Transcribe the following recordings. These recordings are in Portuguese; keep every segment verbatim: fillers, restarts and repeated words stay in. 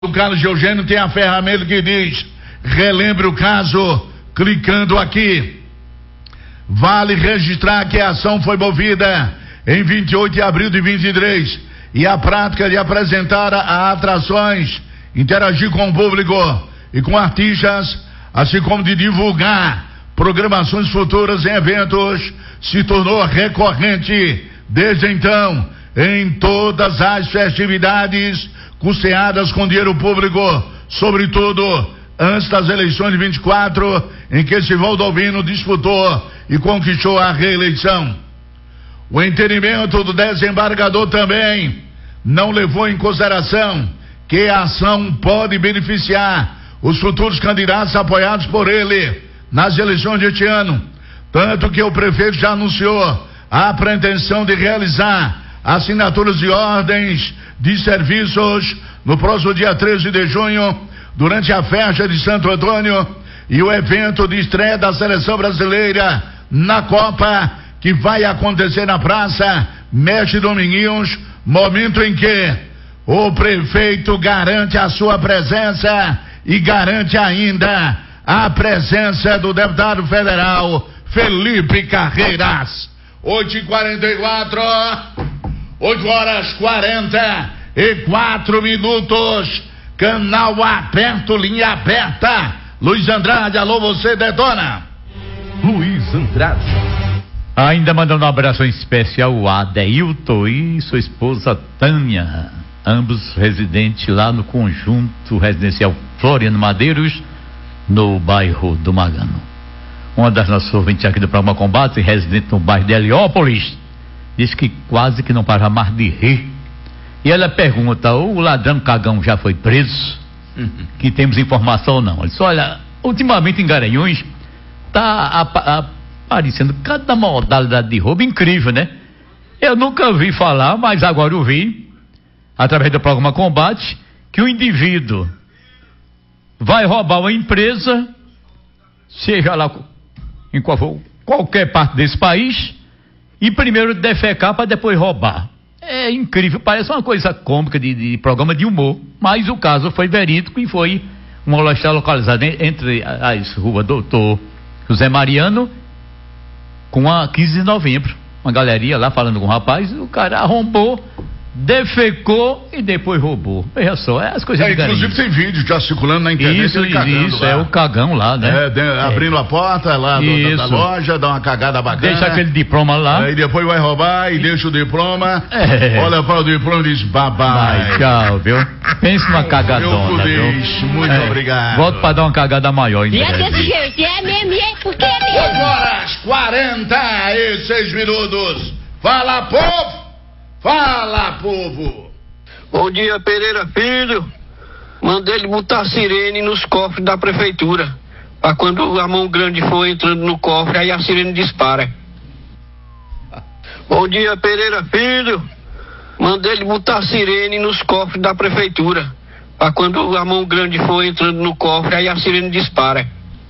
O Carlos Eugênio tem a ferramenta que diz: relembre o caso clicando aqui. Vale registrar que a ação foi movida em vinte e oito de abril de vinte e três e a prática de apresentar a atrações, interagir com o público e com artistas, assim como de divulgar programações futuras em eventos, se tornou recorrente desde então em todas as festividades custeadas com dinheiro público, sobretudo antes das eleições de vinte e quatro, em que Sivaldo Albino disputou e conquistou a reeleição. O entendimento do desembargador também não levou em consideração que a ação pode beneficiar os futuros candidatos apoiados por ele nas eleições deste ano, tanto que o prefeito já anunciou a pretensão de realizar assinaturas de ordens de serviços no próximo dia treze de junho, durante a festa de Santo Antônio e o evento de estreia da seleção brasileira na Copa, que vai acontecer na Praça Mestre Dominguinhos, momento em que o prefeito garante a sua presença e garante ainda a presença do deputado federal Felipe Carreiras. oito e quarenta e quatro, oito horas quarenta e quatro minutos, canal aberto, linha aberta. Luiz Andrade, alô, você detona. Luiz Andrade. Ainda mandando um abraço especial ao Adeilton e sua esposa Tânia, ambos residentes lá no conjunto residencial Floriano Madeiros, no bairro do Magano. Uma das nossas ouvintes aqui do programa Combate, residente no bairro de Heliópolis, diz que quase que não para mais de rir. E ela pergunta: o ladrão cagão já foi preso? Uhum. Que temos informação ou não? Ele disse: olha, ultimamente em Garanhuns está aparecendo cada modalidade de roubo incrível, né? Eu nunca ouvi falar, mas agora eu vi, através do programa Combate, que o indivíduo vai roubar uma empresa, seja lá em qual for, qualquer parte desse país, e primeiro defecar para depois roubar. É incrível, parece uma coisa cômica de, de programa de humor, mas o caso foi verídico e foi uma loja localizada entre as ruas Doutor José Mariano com a quinze de novembro. Uma galeria lá falando com o rapaz, o cara arrombou, defecou e depois roubou. Veja só, é as coisas é, de inclusive tem vídeo já circulando na internet. Isso, isso, é o cagão lá, né? É, de, é. Abrindo a porta lá do, da, da loja, dá uma cagada bacana. Deixa aquele diploma lá. Aí depois vai roubar e deixa o diploma. É. Olha para o diploma e diz: babai. Vai, tchau, viu? Pense numa cagadona, viu? Muito é. obrigado. Volto para dar uma cagada maior. E é desse jeito, é mesmo, é porque é mesmo. oito horas quarenta e seis minutos. Fala, povo! Fala, povo! Bom dia, Pereira Filho. Mandei ele botar sirene nos cofres da prefeitura, para quando a mão grande for entrando no cofre, aí a sirene dispara. Bom dia, Pereira Filho. Mandei ele botar sirene nos cofres da prefeitura, para quando a mão grande for entrando no cofre, aí a sirene dispara.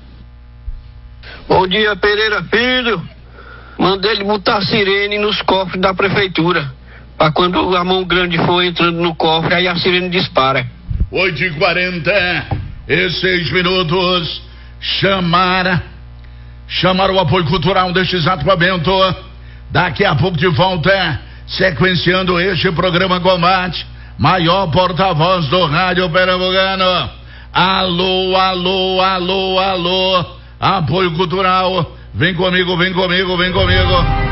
Bom dia, Pereira Filho. Mandei ele botar sirene nos cofres da prefeitura, para quando a mão grande for entrando no cofre, aí a sirene dispara. oito e quarenta e seis minutos. Chamar, chamar o apoio cultural deste exato momento. Daqui a pouco de volta, sequenciando este programa Combate, maior porta-voz do rádio pernambucano. Alô, alô, alô, alô. Apoio cultural. Vem comigo, vem comigo, vem comigo.